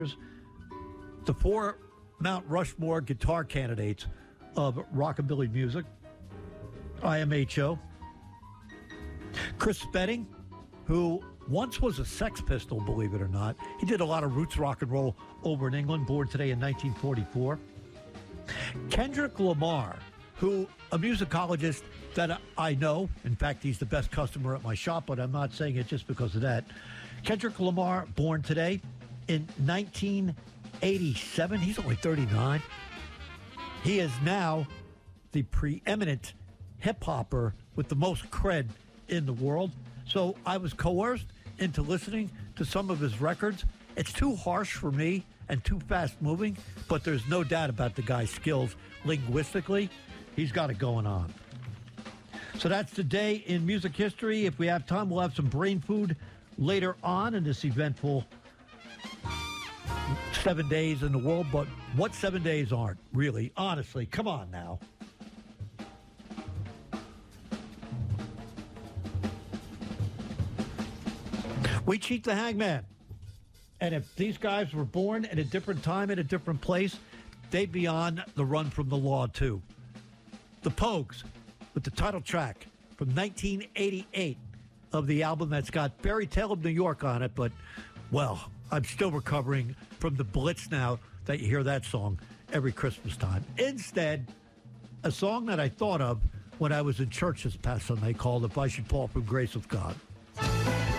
the four Mount Rushmore guitar candidates of rockabilly music. IMHO. Chris Spedding, who once was a Sex Pistol, believe it or not. He did a lot of roots rock and roll over in England, born today in 1944. Kendrick Lamar, who a musicologist that I know. In fact, he's the best customer at my shop, but I'm not saying it just because of that. Kendrick Lamar, born today in 1987. He's only 39. He is now the preeminent hip-hopper with the most cred in the world. So I was coerced into listening to some of his records. It's too harsh for me and too fast-moving, but there's no doubt about the guy's skills linguistically. He's got it going on. So that's the day in music history. If we have time, we'll have some brain food later on in this eventful 7 days in the world. But what 7 days aren't, really? Honestly, come on now. We cheat the hangman. And if these guys were born at a different time, at a different place, they'd be on the run from the law, too. The Pogues, with the title track from 1988 of the album that's got Fairy Tale of New York on it. But, well, I'm still recovering from the blitz now that you hear that song every Christmas time. Instead, a song that I thought of when I was in church this past Sunday called If I Should Fall from Grace of God.